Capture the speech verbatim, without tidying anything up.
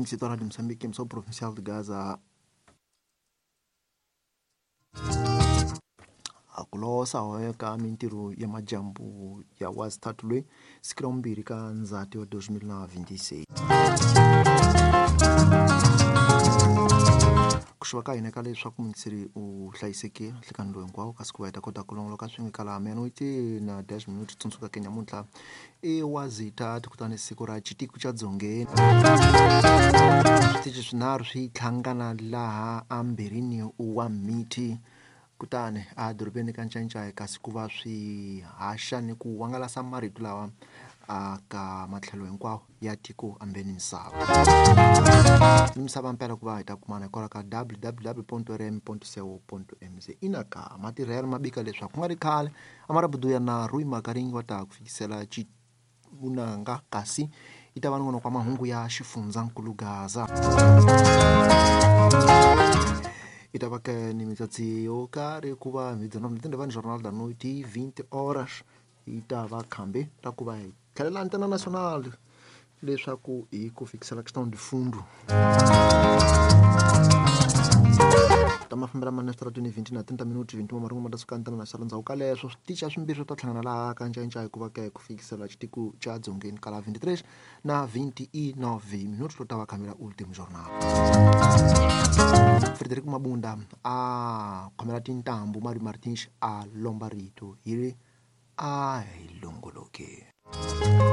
Índice da Rádio Moçambique, emissão provincial de Gaza. Akulosa waweka mintiru ya majambu ya wazi tatu lwe sikira mbiri ka nzati wa dois mil e vinte e seis. Kushwaka ina kale swa kuminsiri uhlayiseke hlikando hinkwao kasi ku va heta kota ku longoloka swin'we kala menoiti na dash minute tsundzuka Kenya mutla i wazi tatu kutani siku ra chitiku cha dzongeni switichi swinharhu swi tlhangana laha ambirini wa miti kutani a dorobeni ka Ncancai kasi ku va swi haxa ni ku wangalasa marito lawa aka matlhelo hinkwawo ya tiko ambeni misava ni misava mpela ku va hi ta kumana hikwalaho ka w w w dot r m dot co dot m z inaka matirhelo mabika leswaku ku nga ri khale amarabudu ya naru hi makaringi wa ta ku fikisela vunanga kasi yi ta va ni kwa mahungu ya xifundzankulu Gaza ita va ke ni mitsatsi yo karhi ku va hi dzana ni va ni jornal da noite vinte horas ita va khambe ta ku va hi tlhelela antena nacional leswaku hi ku fikisela questão de fundo ta mafambela manestra twenty vinte na thirty minutos vinte maringo ma ta suka antena nacional ndzhaku ka leswo switicha swimbirhi swi ta hlangana laha ka Ncancai ku va ke ku fikisela xitiku cha dzongeni kala vinte-três na vinte e nove minutos to ta va khamela ultimo jornal. Frederico Mabunda a khomela tintambu Mario Martins a lomba rito hi a hi longoloke.